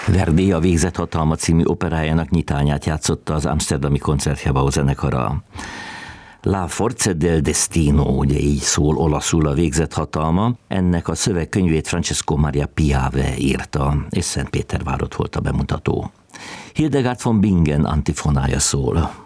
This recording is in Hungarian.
Verdi a Végzett hatalma című operájának nyitányát játszotta az amsterdami Concertgebouw zenekara. La Forza del Destino, ugye így szól olaszul a Végzett hatalma, ennek a szövegkönyvét Francesco Maria Piave írta, és Szentpétervárott volt a bemutató. Hildegard von Bingen antifonája szól.